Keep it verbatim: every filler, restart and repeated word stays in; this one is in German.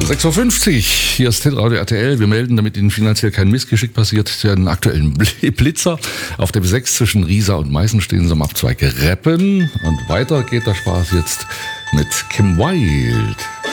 sechs Uhr fünfzig, hier ist Hitradio R T L. Wir melden, damit Ihnen finanziell kein Missgeschick passiert, den aktuellen Blitzer. Auf der B sechs zwischen Riesa und Meißen stehen Sie am Abzweig Reppen. Und weiter geht der Spaß jetzt mit Kim Wilde.